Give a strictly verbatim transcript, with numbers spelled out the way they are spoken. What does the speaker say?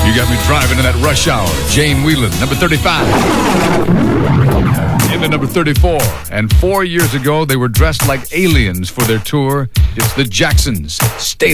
You Got Me Driving in That Rush Hour. Jane Whelan, number thirty-five. Into number thirty-four. And four years ago, they were dressed like aliens for their tour. It's the Jacksons. Stay